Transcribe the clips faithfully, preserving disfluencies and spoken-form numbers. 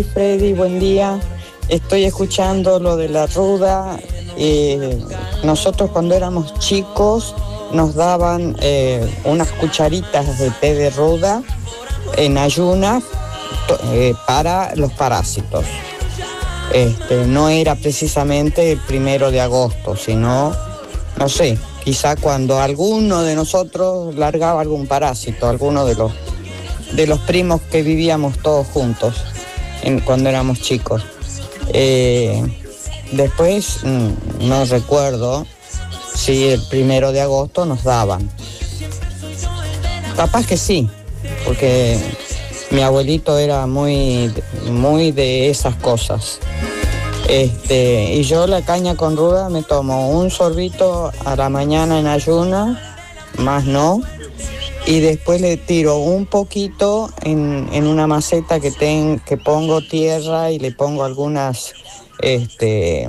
Freddy, buen día. Estoy escuchando lo de la ruda. Eh, nosotros cuando éramos chicos nos daban eh, unas cucharitas de té de ruda en ayunas eh, para los parásitos. Este, no era precisamente el primero de agosto, sino, no sé, quizá cuando alguno de nosotros largaba algún parásito, alguno de los, de los primos que vivíamos todos juntos en, cuando éramos chicos. Eh, después, mm, no recuerdo si el primero de agosto nos daban. Capaz que sí, porque mi abuelito era muy, muy de esas cosas. Este, y yo la caña con ruda me tomo un sorbito a la mañana en ayuna, más no, y después le tiro un poquito en, en una maceta que, ten, que pongo tierra y le pongo algunas, este,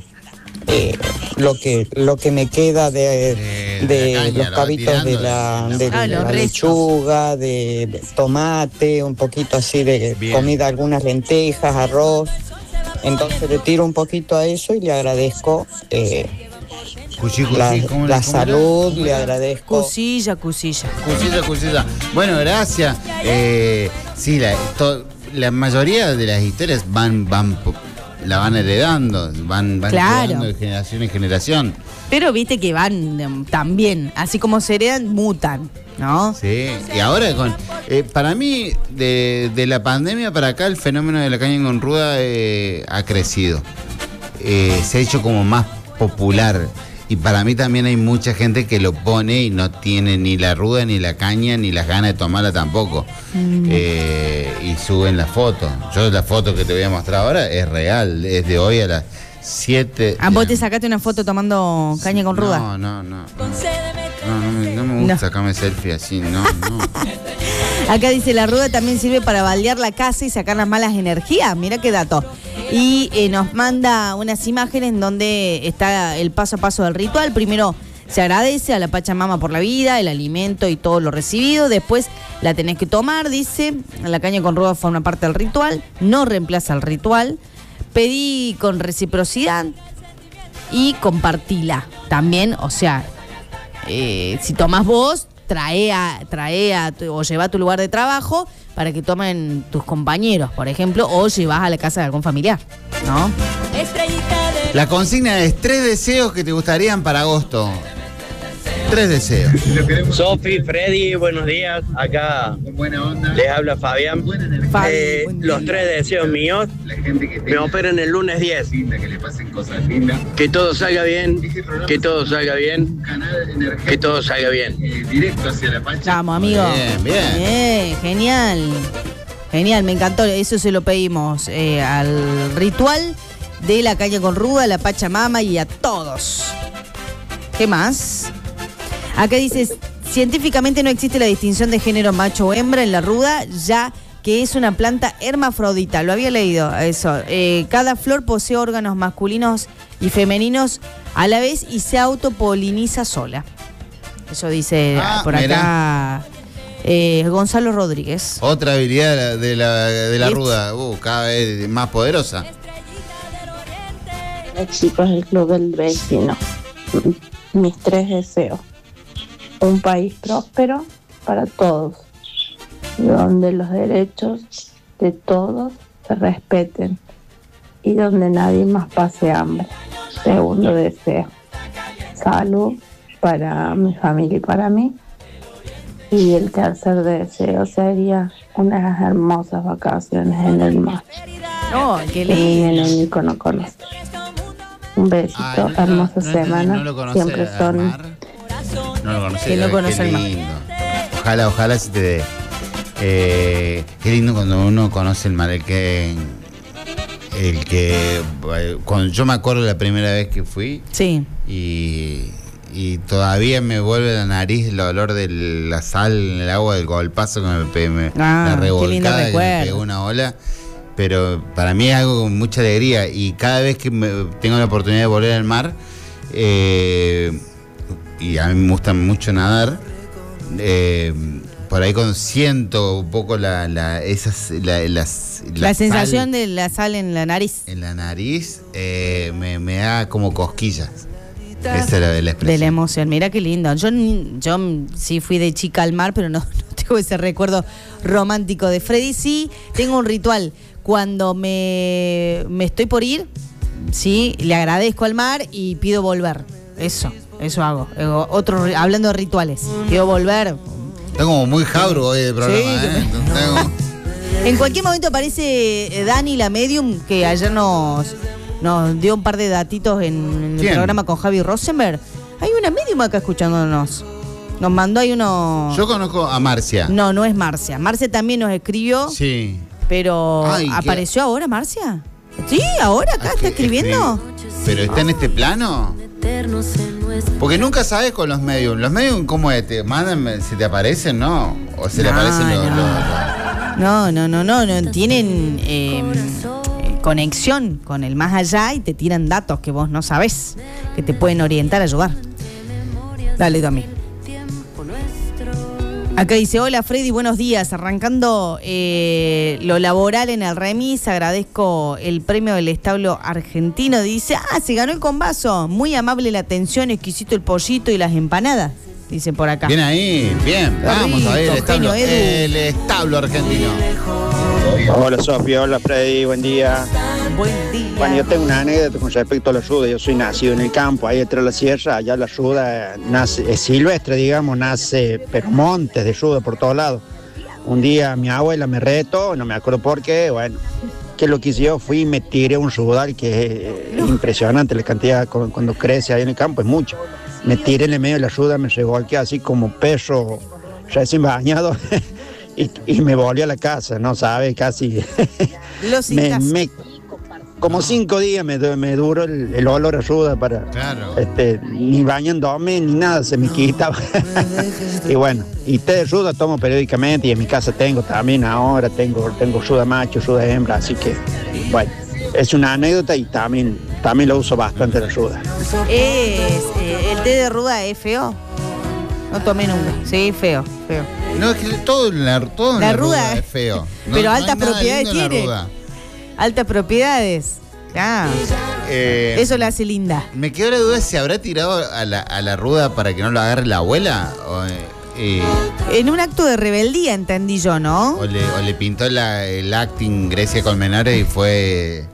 eh, lo que lo que me queda de, de, de la caña, los cabitos de la, de ah, la lechuga, de, de tomate, un poquito así de Bien. comida, algunas lentejas, arroz. Entonces le tiro un poquito a eso y le agradezco eh, cuchí, cuchí, la, ¿cómo la, ¿cómo salud, ¿cómo le agradezco. Cusilla, cusilla. Cusilla, cusilla. Bueno, gracias. Eh, sí, la, to, la mayoría de las historias van, van, la van heredando, van, van claro. heredando de generación en generación. Pero viste que van también, así como se heredan, mutan, ¿no? Sí, y ahora con eh, para mí, de, de la pandemia para acá, el fenómeno de la caña con ruda eh, ha crecido. Eh, se ha hecho como más popular. Y para mí también hay mucha gente que lo pone y no tiene ni la ruda, ni la caña, ni las ganas de tomarla tampoco. Mm. Eh, y suben la foto. Yo la foto que te voy a mostrar ahora es real, es de hoy a las siete. ¿A vos te sacaste una foto tomando caña con ruda? No, no, no. No, no, me, no me gusta no. sacarme selfie así, no, no. Acá dice, la ruda también sirve para baldear la casa y sacar las malas energías. Mira qué dato. Y eh, nos manda unas imágenes en donde está el paso a paso del ritual. Primero se agradece a la Pachamama por la vida, el alimento y todo lo recibido. Después la tenés que tomar, dice. La caña con ruda forma parte del ritual, no reemplaza el ritual. Pedí con reciprocidad y compartila también. O sea, eh, si tomás vos, trae, a, trae a, o lleva a tu lugar de trabajo para que tomen tus compañeros, por ejemplo, o llevas a la casa de algún familiar, ¿no? La consigna es tres deseos que te gustarían para agosto. Tres deseos. Sofi, Freddy, buenos días. Acá les habla Fabián. Eh, los tres deseos míos. Me operan el lunes diez. Que todo salga bien. Que todo salga bien. Que todo salga bien. Vamos, amigo. Bien, bien. Bien, genial. Genial, me encantó. Eso se lo pedimos eh, al ritual de la caña con ruda, a la Pachamama y a todos. ¿Qué más? Acá dice, científicamente no existe la distinción de género macho o hembra en la ruda, ya que es una planta hermafrodita. Lo había leído eso. Eh, cada flor posee órganos masculinos y femeninos a la vez y se autopoliniza sola. Eso dice ah, por acá eh, Gonzalo Rodríguez. Otra habilidad de la, de la ruda, uh, cada vez más poderosa. Chicos, el club del vecino. Mis tres deseos. Un país próspero para todos, donde los derechos de todos se respeten y donde nadie más pase hambre. Segundo deseo, salud para mi familia y para mí. Y el tercer deseo sería unas hermosas vacaciones en el mar. Oh, qué lindo. Y en el Mícono conoce. Un besito, Ay, no, hermosa no, semana. No, no Siempre son... Mar. No lo conocí. Que no conoce el mar. Ojalá, ojalá se te dé. Eh, qué lindo cuando uno conoce el mar. El que... El que... Cuando yo me acuerdo la primera vez que fui. Sí. Y... Y todavía me vuelve la nariz el olor de la sal en el agua del golpazo que me pegó, ah, la revolcada que me pegó una ola. Pero para mí es algo con mucha alegría. Y cada vez que me, tengo la oportunidad de volver al mar, eh, y a mí me gusta mucho nadar, eh, por ahí cuando siento un poco la, la, esas, la, las, la, la sensación de la sal en la nariz. En la nariz eh, me, me da como cosquillas. Esa era la expresión. De la emoción, mira qué lindo. Yo, yo sí fui de chica al mar, pero no, no tengo ese recuerdo romántico de Freddy. Sí, tengo un ritual. Cuando me, me estoy por ir, sí, le agradezco al mar y pido volver. Eso, eso hago. Otro, hablando de rituales, pido volver. Está como muy jabro hoy el programa, sí, ¿eh? Tengo... En cualquier momento aparece Dani, la medium, que ayer nos... nos dio un par de datitos en el programa con Javi Rosenberg. Hay una medium acá escuchándonos. Nos mandó ahí uno... Yo conozco a Marcia. No, no es Marcia. Marcia también nos escribió. Sí. Pero... Ay, ¿apareció ¿qué? ahora Marcia? Sí, ahora acá está escribiendo. ¿Pero está en este plano? Porque nunca sabes con los mediums. Los mediums, ¿cómo es? ¿Te mandan, si te aparecen, no? ¿O se no, le aparecen los... No. los, los... no, no, no, no, no. Tienen... Eh, conexión con el más allá y te tiran datos que vos no sabés, que te pueden orientar, ayudar. Dale, Tommy. Acá dice, hola Freddy, buenos días. Arrancando eh, lo laboral en el remis, agradezco el premio del establo argentino. Dice, ah, se ganó el combazo. Muy amable la atención, exquisito el pollito y las empanadas. Dice por acá. Bien ahí, bien. Qué Vamos rico, a ver el establo, el establo argentino. Hola Sofía, hola Freddy, buen día. Buen día. Bueno, yo tengo una anécdota con respecto a la ruda. Yo soy nacido en el campo, ahí detrás de la sierra. Allá la ruda nace, es silvestre, digamos, nace, pero montes de ruda por todos lados. Un día mi abuela me retó, no me acuerdo por qué, bueno, ¿qué es lo que hice yo? Fui y me tiré un rudal que es impresionante, la cantidad cuando crece ahí en el campo es mucho. Me tiré en el medio de la ruda, me revolqué así como perro recién bañado. Y, y me volví a la casa, no sabes, casi me, me, como cinco días me, me duró el, el olor a ruda para claro. este, ni bañándome ni nada se me quitaba. Y bueno, y té de ruda tomo periódicamente y en mi casa tengo también ahora, tengo, tengo ruda macho, ruda hembra, así que bueno, es una anécdota y también, también lo uso bastante la ruda. Es, eh, el té de ruda es feo. No tomé nunca. Sí, feo, feo. No, es que todo en la, todo en la, la ruda, ruda es feo. No, pero no altas propiedades tiene. Altas propiedades. Ah, eh, eso la hace linda. Me quedó la duda si habrá tirado a la, a la ruda para que no lo agarre la abuela. O, eh, en un acto de rebeldía, entendí yo, ¿no? O le, o le pintó la, el acting Grecia Colmenares y fue...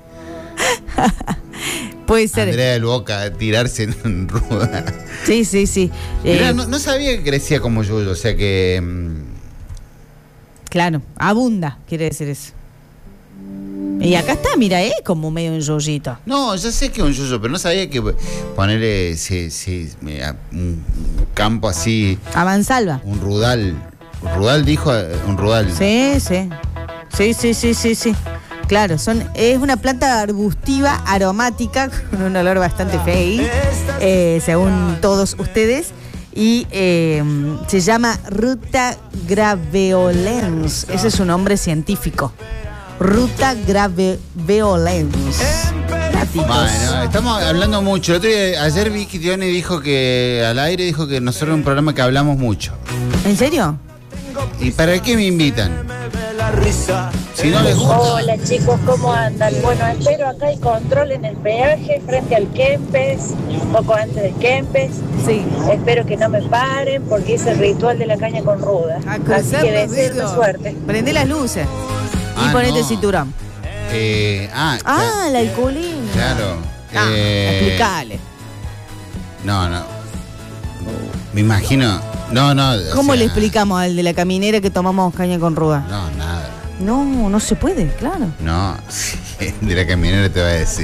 Puede ser. Andrea del Boca, tirarse en ruda. Sí, sí, sí. Mirá, eh, no, no sabía que crecía como yuyo, o sea que... Mmm... Claro, abunda, quiere decir eso. Y acá está, mira, eh, como medio un yoyito. No, ya sé que es un yuyo, pero no sabía que ponerle sí, sí, un campo así... A mansalva. Un rudal. ¿Un rudal dijo? Un rudal. Sí, sí. Sí, sí, sí, sí, sí. Claro, son, es una planta arbustiva aromática con un olor bastante feo, eh, según todos ustedes, y eh, se llama Ruta graveolens. Ese es su nombre científico. Ruta graveolens. Bueno, estamos hablando mucho. El otro día, ayer Vicky Dione dijo que al aire dijo que nosotros es un programa que hablamos mucho. ¿En serio? ¿Y para qué me invitan? Si no les gusta. Hola chicos, ¿cómo andan? Bueno, espero acá el control en el peaje frente al Kempes, un poco antes del Kempes. Sí. Espero que no me paren porque es el ritual de la caña con ruda. Así que deseenme suerte. Prende las luces y ah, ponete no. el cinturón. Eh, ah, ah, la alcoholina. Claro. Ah, eh, explicale. No, no. Me imagino. No, no. ¿Cómo sea, le explicamos al de la caminera que tomamos caña con ruda? No, nada. No, no se puede, claro. No, de la caminera te va a decir.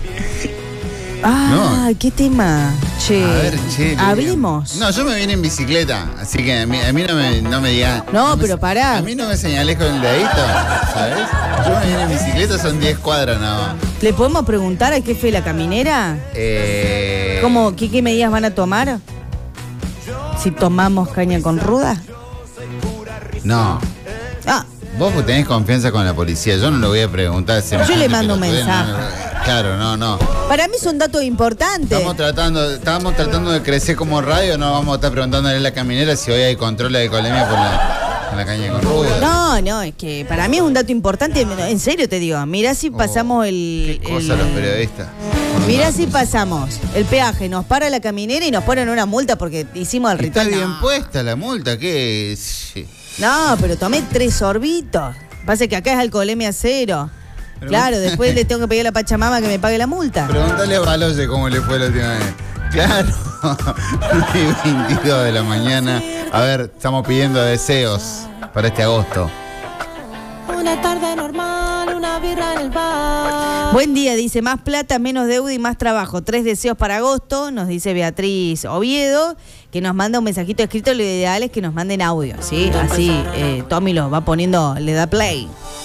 Ah, no. ¿Qué tema? Che, a ver, che, hablemos. No, yo me vine en bicicleta, así que a mí, a mí no me, no me digan. No, no pero me, pará. A mí no me señalés con el dedito, ¿sabes? Yo me vine en bicicleta, son diez cuadras nada más. ¿Le podemos preguntar al jefe de la caminera? Eh... ¿Cómo, qué, qué medidas van a tomar? Si tomamos caña con ruda. No. Ah. Vos tenés confianza con la policía, yo no lo voy a preguntar. Yo le mando un mensaje. No, no, claro, no, no. Para mí es un dato importante. Estamos tratando, estamos tratando de crecer como radio, no vamos a estar preguntándole a la caminera si hoy hay control de alcoholemia por la... con la caña con ruda. No, no, es que para mí es un dato importante. En serio te digo, mirá si pasamos el... Qué cosa el, los periodistas. Mirá si pasamos el peaje, nos para la caminera y nos ponen una multa porque hicimos el ritual. Está bien no. puesta la multa, ¿qué? Sí. No, pero tomé tres sorbitos. Pasa que acá es alcoholemia cero. Pero claro, me... después le tengo que pedir a la Pachamama que me pague la multa. Pregúntale a Baloye cómo le fue la última vez. Claro, veintidós de la mañana. A ver, estamos pidiendo deseos para este agosto. Una tarde normal, una birra en el bar. Buen día, dice, más plata, menos deuda y más trabajo. Tres deseos para agosto, nos dice Beatriz Oviedo, que nos manda un mensajito escrito. Lo ideal es que nos manden audio, ¿sí? Así eh, Tommy lo va poniendo, le da play.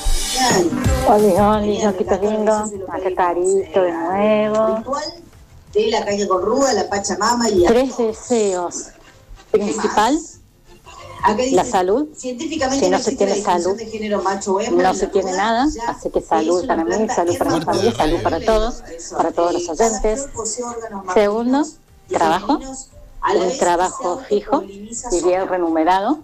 Hola, hola, aquí está lindo. Acá Carito de nuevo. De la calle con ruda, la Pachamama y... Tres deseos. Principal, la salud. Si no se tiene salud, no se tiene nada. Así que salud para mí, salud para mi familia, salud para todos, para todos los oyentes. Segundo, trabajo. Un trabajo fijo y bien remunerado.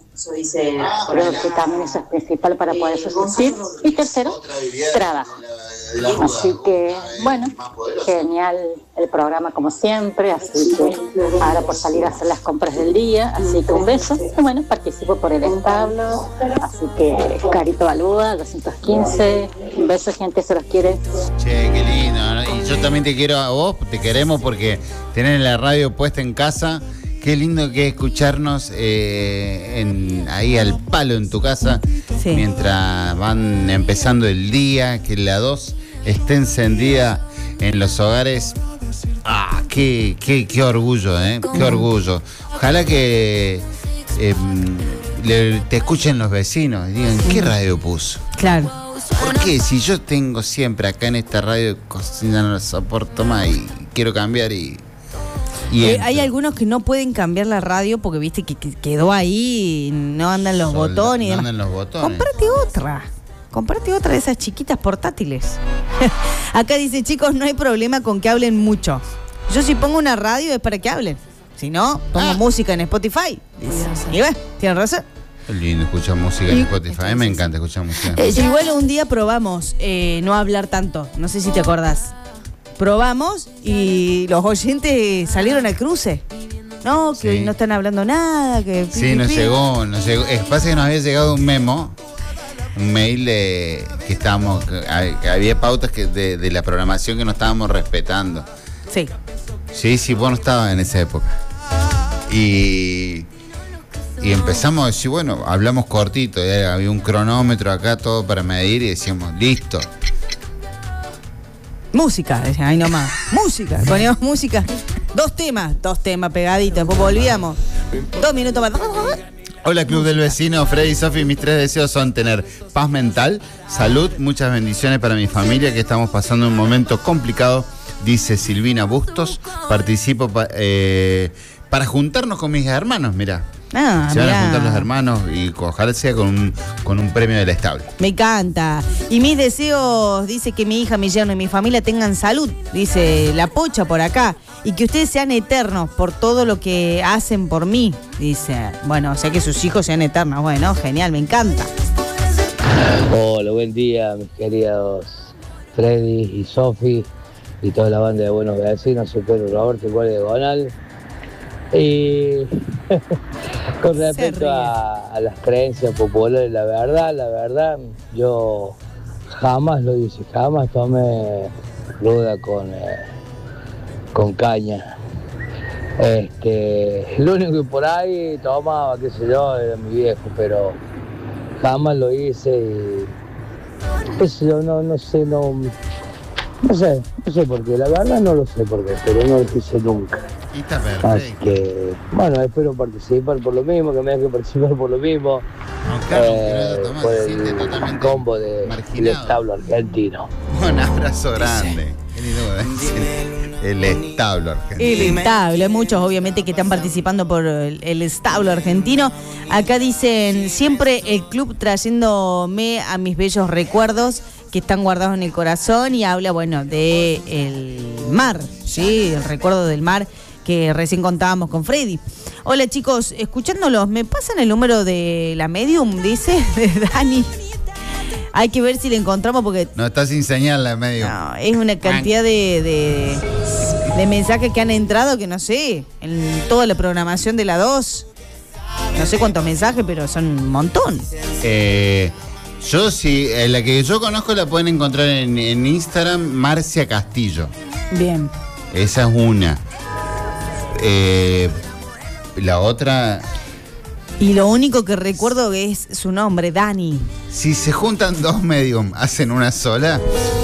Creo que también eso es principal para poder subsistir. Y tercero, trabajo. Así que, bueno, genial el programa como siempre. Así que ahora por salir a hacer las compras del día. Así que un beso. Y bueno, participo por el establo. Así que Carito Balúa, doscientos quince. Un beso, gente, se los quiere. Che, qué lindo, ¿no? Y yo también te quiero a vos, te queremos porque tenés la radio puesta en casa. Qué lindo que es escucharnos eh, en, ahí al palo en tu casa, sí. Mientras van empezando el día, que la dos esté encendida en los hogares. Ah, qué, qué, qué orgullo, ¿eh? ¿Cómo? Qué orgullo. Ojalá que eh, le, te escuchen los vecinos y digan, ¿qué radio puso? Claro. Porque si yo tengo siempre acá en esta radio cocina, no la soporto más y quiero cambiar y... Eh, hay algunos que no pueden cambiar la radio porque viste que, que quedó ahí, no andan los Sol, botones y no demás. andan los botones. Comprate otra. Comprate otra de esas chiquitas portátiles. Acá dice, chicos, no hay problema con que hablen mucho. Yo si pongo una radio es para que hablen. Si no, pongo ah. música en Spotify. Dice. Y ve, tienen razón. Qué lindo escuchar música en y, Spotify. A mí me encanta escuchar música. Eh, igual un día probamos eh, no hablar tanto. No sé si te acordás. Probamos y los oyentes salieron al cruce. No, que sí. No están hablando nada. Que sí, nos llegó, nos llegó. Es pasa que nos había llegado un memo, un mail de que estábamos, que había pautas que de, de la programación que no estábamos respetando. Sí. Sí, sí, vos no estabas en esa época. Y, y empezamos a decir, bueno, hablamos cortito. Había un cronómetro acá, todo para medir y decíamos, listo. Música, decía, ahí nomás. Música, poníamos música. Dos temas, dos temas pegaditos. Después volvíamos. Dos minutos más. Hola, Club del Vecino, Freddy y Sofi. Mis tres deseos son tener paz mental, salud, muchas bendiciones para mi familia, que estamos pasando un momento complicado, dice Silvina Bustos. Participo pa, eh, para juntarnos con mis hermanos, mirá. Ah, se van mirá. a juntar los hermanos y ojalá sea con un, con un premio del estable. Me encanta. Y mis deseos, dice que mi hija, mi yerno y mi familia tengan salud, dice la Pocha por acá. Y que ustedes sean eternos por todo lo que hacen por mí, dice. Bueno, o sea que sus hijos sean eternos. Bueno, genial, me encanta. Hola, buen día, mis queridos Freddy y Sofi y toda la banda de Buenos Vecinos. Soy Pedro Roberto, igual de Gonal. Y con respecto a, a las creencias populares, la verdad, la verdad, yo jamás lo hice, jamás tomé ruda con, eh, con caña. Este, lo único que por ahí tomaba, qué sé yo, era mi viejo, pero jamás lo hice y qué sé yo, no, no sé, no, no sé, no sé por qué, la verdad no lo sé por qué, pero no lo hice nunca. Y está perfecto. Así que, bueno, espero participar por lo mismo, que me deje participar por lo mismo. No, claro, eh, que no lo por el totalmente combo de, del establo argentino. Un abrazo grande. El establo argentino. El establo, hay muchos obviamente que están participando por el, el establo argentino. Acá dicen, siempre el club trayéndome a mis bellos recuerdos que están guardados en el corazón, y habla, bueno, de el mar, ¿sí? El recuerdo del mar que recién contábamos con Freddy. Hola chicos, escuchándolos, ¿me pasan el número de la medium? Dice, de Dani. Hay que ver si le encontramos porque... No, está sin señal la medium. No, es una cantidad de, de, de mensajes que han entrado que no sé, en toda la programación de la dos. No sé cuántos mensajes, pero son un montón. Eh... Yo sí, eh, la que yo conozco la pueden encontrar en, en Instagram, Marcia Castillo. Bien. Esa es una. Eh, la otra... Y lo único que recuerdo es su nombre, Dani. Si se juntan dos medium, ¿hacen una sola?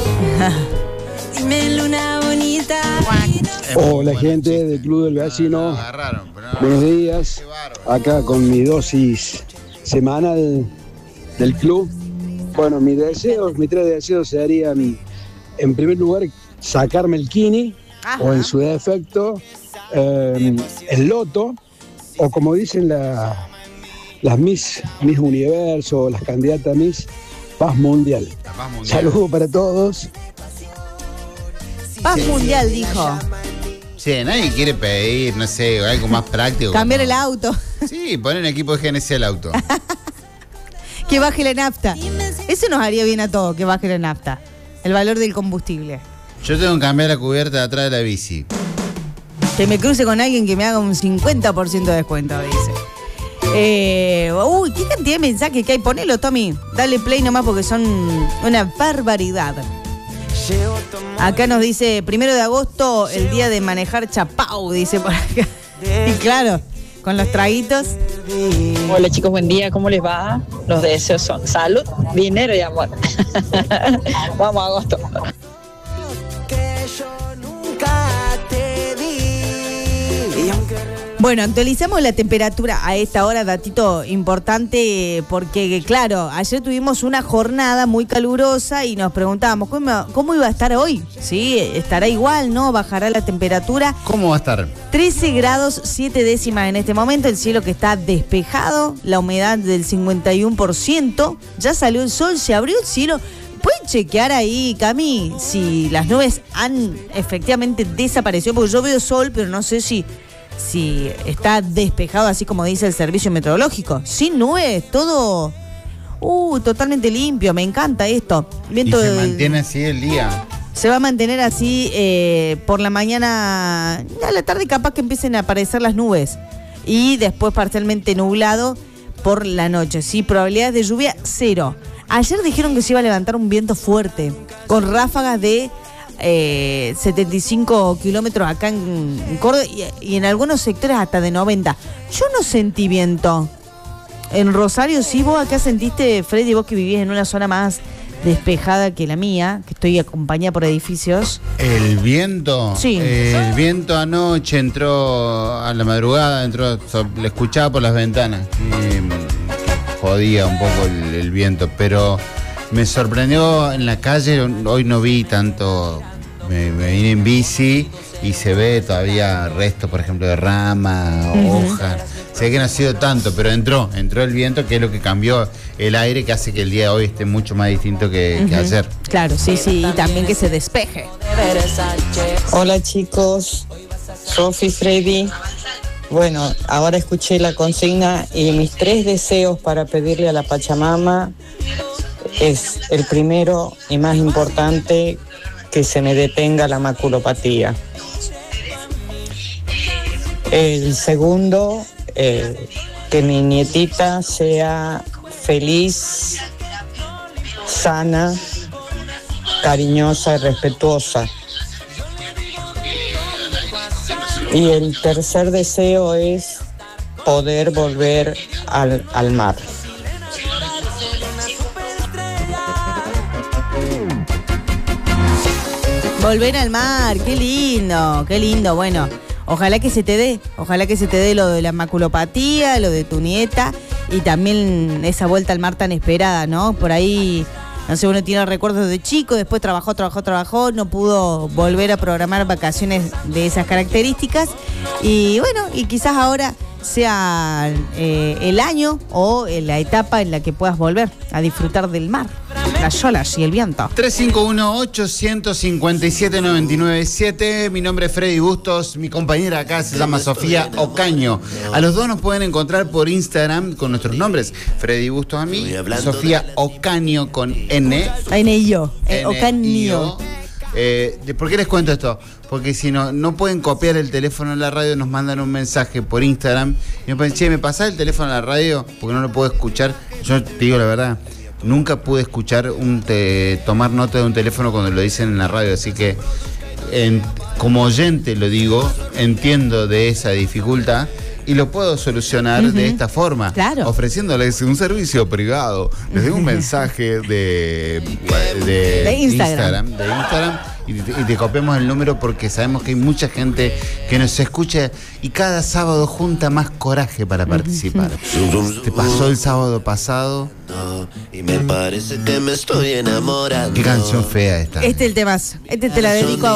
Dime luna bonita. Hola gente del Club del Vecino. Agarraron, pero no. Buenos días. Acá con mi dosis semanal del club. Bueno, mis deseos, mis tres deseos serían, en primer lugar, sacarme el Kini, ajá, o en su defecto, eh, el Loto, o como dicen la, las Miss, Miss Universo, las candidatas Miss, Paz Mundial. Paz Mundial. Saludos para todos. Paz sí, Mundial, dijo. Sí, nadie quiere pedir, no sé, algo más práctico. Cambiar el auto. Sí, poner un equipo de G N C al auto. Que baje la nafta. Eso nos haría bien a todos, que baje la nafta. El valor del combustible. Yo tengo que cambiar la cubierta de atrás de la bici. Que me cruce con alguien que me haga un cincuenta por ciento de descuento, dice. Eh, uy, qué cantidad de mensajes que hay. Ponelo, Tommy. Dale play nomás porque son una barbaridad. Acá nos dice, primero de agosto, el día de manejar Chapau, dice por acá. Y claro, con los traguitos. Hola chicos, buen día, ¿cómo les va? Los deseos son salud, dinero y amor. Vamos a agosto. Bueno, actualizamos la temperatura a esta hora, datito importante, porque claro, ayer tuvimos una jornada muy calurosa y nos preguntábamos cómo, cómo iba a estar hoy. ¿Sí? ¿Estará igual, no? ¿Bajará la temperatura? ¿Cómo va a estar? trece grados, siete décimas en este momento, el cielo que está despejado, la humedad del cincuenta y uno por ciento, ya salió el sol, se abrió el cielo. ¿Pueden chequear ahí, Cami, si las nubes han efectivamente desaparecido? Porque yo veo sol, pero no sé si... si está despejado, así como dice el servicio meteorológico. Sin nubes, todo uh, totalmente limpio, me encanta esto. Viento y se de, mantiene así el día. Se va a mantener así eh, por la mañana, a la tarde capaz que empiecen a aparecer las nubes. Y después parcialmente nublado por la noche. Sí, probabilidades de lluvia cero. Ayer dijeron que se iba a levantar un viento fuerte, con ráfagas de... Eh, setenta y cinco kilómetros acá en, en Córdoba y, y en algunos sectores hasta de noventa. Yo no sentí viento. En Rosario sí, vos acá sentiste, Freddy, vos que vivís en una zona más despejada que la mía, que estoy acompañada por edificios. ¿El viento? Sí. Eh, el viento anoche entró a la madrugada, entró, lo escuchaba por las ventanas. Y jodía un poco el, el viento, pero... Me sorprendió en la calle, hoy no vi tanto, me, me vine en bici y se ve todavía resto, por ejemplo, de rama, uh-huh. hojas. Sé que no ha sido tanto, pero entró, entró el viento, que es lo que cambió el aire, que hace que el día de hoy esté mucho más distinto que, uh-huh. que ayer. Claro, sí, sí, y también que se despeje. Hola chicos, Sofi, Freddy. Bueno, ahora escuché la consigna y mis tres deseos para pedirle a la Pachamama es el primero y más importante, que se me detenga la maculopatía. El segundo, eh, que mi nietita sea feliz, sana, cariñosa y respetuosa. Y el tercer deseo es poder volver al, al mar. Volver al mar, qué lindo, qué lindo. Bueno, ojalá que se te dé, ojalá que se te dé lo de la maculopatía, lo de tu nieta y también esa vuelta al mar tan esperada, ¿no? Por ahí, no sé, uno tiene recuerdos de chico, después trabajó, trabajó, trabajó, no pudo volver a programar vacaciones de esas características y bueno, y quizás ahora sea eh, el año o la etapa en la que puedas volver a disfrutar del mar. las olas y el viento. tres cinco uno, ocho cinco siete, nueve nueve siete. Mi nombre es Freddy Bustos. Mi compañera acá se llama Sofía Ocaño. A los dos nos pueden encontrar por Instagram con nuestros nombres. Freddy Bustos a mí, Sofía Ocaño con N. N-I-O. Eh, Ocaño. Eh, ¿Por qué les cuento esto? Porque si no, no pueden copiar el teléfono en la radio, nos mandan un mensaje por Instagram y me dicen, che, ¿me pasás el teléfono en la radio? Porque no lo puedo escuchar. Yo te digo la verdad, nunca pude escuchar un te, tomar nota de un teléfono cuando lo dicen en la radio, así que en, como oyente lo digo, entiendo de esa dificultad y lo puedo solucionar uh-huh. de esta forma, claro. ofreciéndoles un servicio privado. Les doy un mensaje de, de, de Instagram, Instagram, de Instagram y, te, y te copiamos el número porque sabemos que hay mucha gente que nos escucha y cada sábado junta más coraje para participar. Uh-huh. Te pasó el sábado pasado. Y me parece que me estoy enamorando. Qué canción fea esta. Este es el tema. Este te la dedico a